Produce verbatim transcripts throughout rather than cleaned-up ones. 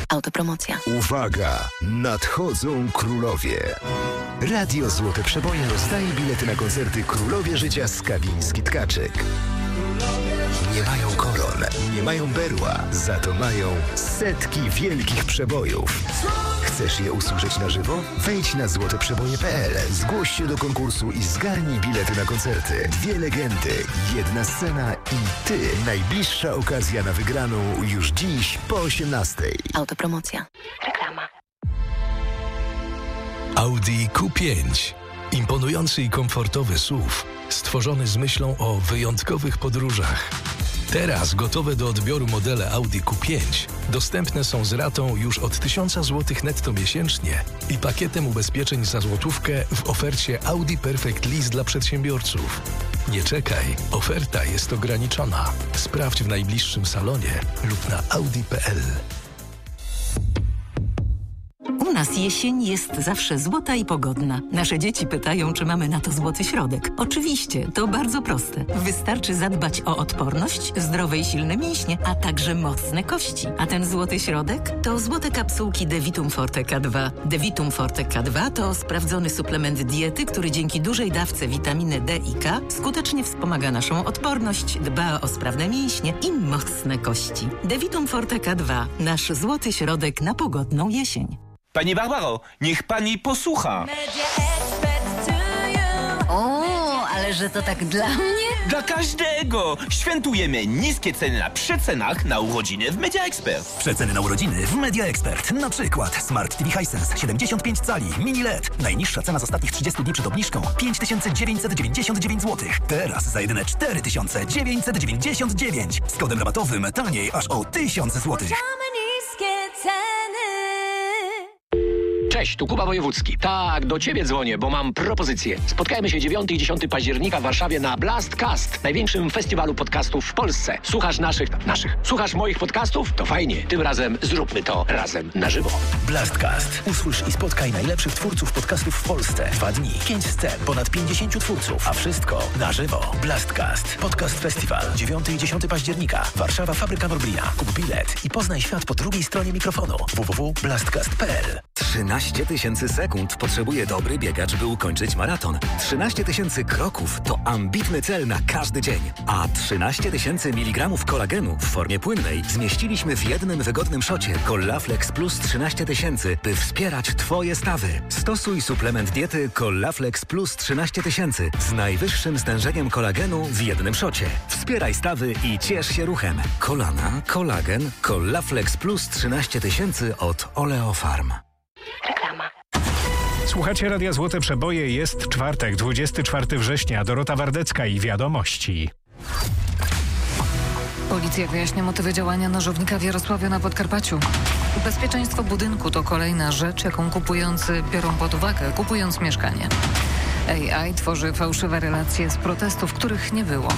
Autopromocja. Uwaga! Nadchodzą królowie. Radio Złote Przeboje rozdaje bilety na koncerty Królowie Życia Skawiński-Tkaczyk. Nie mają koron, nie mają berła, za to mają setki wielkich przebojów. Chcesz je usłyszeć na żywo? Wejdź na złote przeboje kropka pe el, zgłoś się do konkursu i zgarnij bilety na koncerty. Dwie legendy, jedna scena i ty. Najbliższa okazja na wygraną już dziś po osiemnastej. Autopromocja. Reklama. Audi Q pięć. Imponujący i komfortowy S U V, stworzony z myślą o wyjątkowych podróżach. Teraz gotowe do odbioru modele Audi Q pięć dostępne są z ratą już od tysiąc złotych netto miesięcznie i pakietem ubezpieczeń za złotówkę w ofercie Audi Perfect Lease dla przedsiębiorców. Nie czekaj, oferta jest ograniczona. Sprawdź w najbliższym salonie lub na audi kropka pe el. U nas jesień jest zawsze złota i pogodna. Nasze dzieci pytają, czy mamy na to złoty środek. Oczywiście, to bardzo proste. Wystarczy zadbać o odporność, zdrowe i silne mięśnie, a także mocne kości. A ten złoty środek to złote kapsułki Devitum Forte K dwa. Devitum Forte K dwa to sprawdzony suplement diety, który dzięki dużej dawce witaminy D i K skutecznie wspomaga naszą odporność, dba o sprawne mięśnie i mocne kości. Devitum Forte K dwa. Nasz złoty środek na pogodną jesień. Pani Barbaro, niech pani posłucha. O, ale że to tak dla mnie? Dla każdego! Świętujemy niskie ceny na przecenach na urodziny w Media Expert. Przeceny na urodziny w Media Expert. Na przykład Smart T V Hisense siedemdziesiąt pięć cali, mini L E D. Najniższa cena z ostatnich trzydziestu dni przed obniżką pięć tysięcy dziewięćset dziewięćdziesiąt dziewięć złotych. Teraz za jedyne cztery tysiące dziewięćset dziewięćdziesiąt dziewięć. Z kodem rabatowym taniej aż o tysiąc złotych. Cześć, tu Kuba Wojewódzki. Tak, do ciebie dzwonię, bo mam propozycję. Spotkajmy się dziewiątego i dziesiątego października w Warszawie na Blastcast, największym festiwalu podcastów w Polsce. Słuchasz naszych, naszych, słuchasz moich podcastów? To fajnie. Tym razem zróbmy to razem na żywo. Blastcast. Usłysz i spotkaj najlepszych twórców podcastów w Polsce. Dwa dni, pięć scen, ponad pięćdziesięciu twórców, a wszystko na żywo. Blastcast. Podcast Festiwal. dziewiątego i dziesiątego października. Warszawa, Fabryka Norblina. Kup bilet i poznaj świat po drugiej stronie mikrofonu. w w w kropka blastcast kropka pe el. trzynaście tysięcy sekund potrzebuje dobry biegacz, by ukończyć maraton. trzynaście tysięcy kroków to ambitny cel na każdy dzień. A trzynaście tysięcy miligramów kolagenu w formie płynnej zmieściliśmy w jednym wygodnym szocie Collaflex Plus trzynaście tysięcy, by wspierać Twoje stawy. Stosuj suplement diety Collaflex Plus trzynaście tysięcy z najwyższym stężeniem kolagenu w jednym szocie. Wspieraj stawy i ciesz się ruchem. Kolana, kolagen, Collaflex Plus trzynaście tysięcy od Oleofarm. Reklama. Słuchacie Radia Złote Przeboje, jest czwartek, dwudziestego czwartego września. Dorota Wardecka i wiadomości. Policja wyjaśnia motywy działania nożownika w Jarosławiu na Podkarpaciu. Bezpieczeństwo budynku to kolejna rzecz, jaką kupujący biorą pod uwagę, kupując mieszkanie. A I tworzy fałszywe relacje z protestów, których nie było.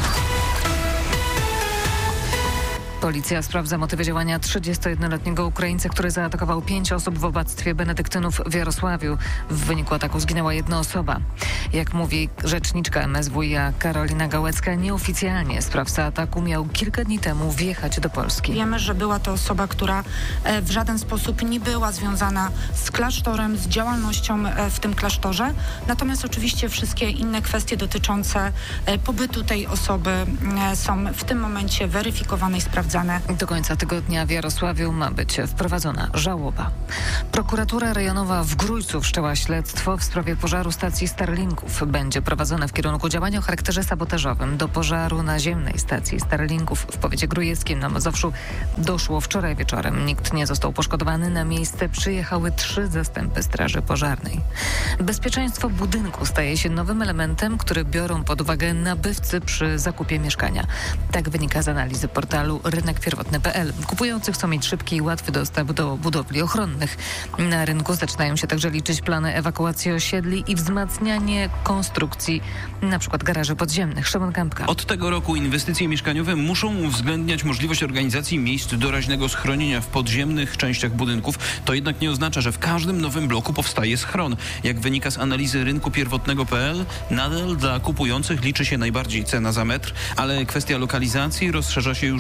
Policja sprawdza motywy działania trzydziestojednoletniego Ukraińca, który zaatakował pięć osób w abactwie benedyktynów w Jarosławiu. W wyniku ataku zginęła jedna osoba. Jak mówi rzeczniczka M S W iA Karolina Gałecka, nieoficjalnie sprawca ataku miał kilka dni temu wjechać do Polski. Wiemy, że była to osoba, która w żaden sposób nie była związana z klasztorem, z działalnością w tym klasztorze. Natomiast oczywiście wszystkie inne kwestie dotyczące pobytu tej osoby są w tym momencie weryfikowane i sprawdzane. Do końca tygodnia w Jarosławiu ma być wprowadzona żałoba. Prokuratura rejonowa w Grójcu wszczęła śledztwo w sprawie pożaru stacji Starlinków. Będzie prowadzone w kierunku działania o charakterze sabotażowym. Do pożaru naziemnej stacji Starlinków w powiecie grójeckim na Mazowszu doszło wczoraj wieczorem. Nikt nie został poszkodowany. Na miejsce przyjechały trzy zastępy straży pożarnej. Bezpieczeństwo budynku staje się nowym elementem, który biorą pod uwagę nabywcy przy zakupie mieszkania. Tak wynika z analizy portalu rynek pierwotny kropka pe el. Kupujący chcą mieć szybki i łatwy dostęp do budowli ochronnych. Na rynku zaczynają się także liczyć plany ewakuacji osiedli i wzmacnianie konstrukcji, np. garaży podziemnych. Szymon Kępka. Od tego roku inwestycje mieszkaniowe muszą uwzględniać możliwość organizacji miejsc doraźnego schronienia w podziemnych częściach budynków. To jednak nie oznacza, że w każdym nowym bloku powstaje schron. Jak wynika z analizy rynku pierwotnego kropka pe el, nadal dla kupujących liczy się najbardziej cena za metr, ale kwestia lokalizacji rozszerza się już nie tylko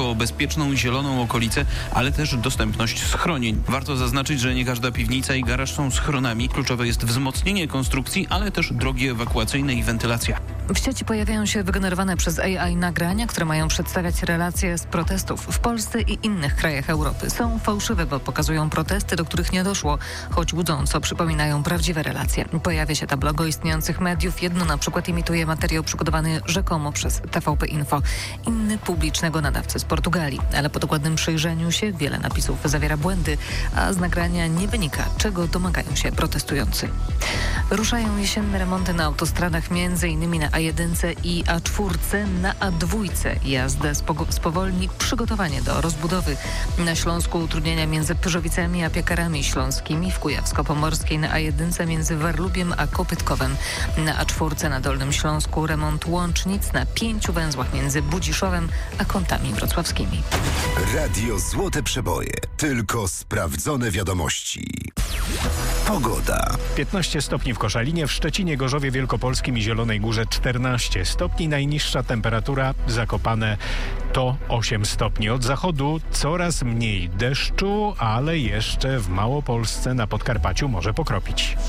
o bezpieczną, zieloną okolicę, ale też dostępność schronień. Warto zaznaczyć, że nie każda piwnica i garaż są schronami. Kluczowe jest wzmocnienie konstrukcji, ale też drogi ewakuacyjne i wentylacja. W sieci pojawiają się wygenerowane przez A I nagrania, które mają przedstawiać relacje z protestów w Polsce i innych krajach Europy. Są fałszywe, bo pokazują protesty, do których nie doszło, choć łudząco przypominają prawdziwe relacje. Pojawia się tam logo istniejących mediów. Jedno na przykład imituje materiał przygotowany rzekomo przez T V P Info, inny publicznego nadawcy z Portugalii. Ale po dokładnym przyjrzeniu się wiele napisów zawiera błędy, a z nagrania nie wynika, czego domagają się protestujący. Ruszają jesienne remonty na autostradach, między innymi na A jeden i A cztery, na A dwa. Jazdę spowolni przygotowanie do rozbudowy. Na Śląsku utrudnienia między Pyrzowicami a Piekarami Śląskimi, w Kujawsko-Pomorskiej na A jeden między Warlubiem a Kopytkowem. Na A cztery na Dolnym Śląsku remont łącznic na pięciu węzłach między Budziszowem a Kątami Wrocławskimi. Radio Złote Przeboje. Tylko sprawdzone wiadomości. Pogoda. piętnaście stopni w Koszalinie, w Szczecinie, Gorzowie Wielkopolskim i Zielonej Górze czternaście stopni. Najniższa temperatura Zakopane to osiem stopni. Od zachodu coraz mniej deszczu, ale jeszcze w Małopolsce na Podkarpaciu może pokropić.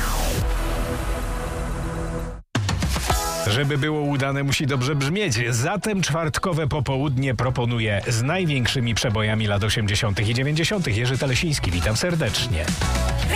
Żeby było udane, musi dobrze brzmieć. Zatem czwartkowe popołudnie proponuję z największymi przebojami lat osiemdziesiątych i dziewięćdziesiątych. Jerzy Telesiński, witam serdecznie.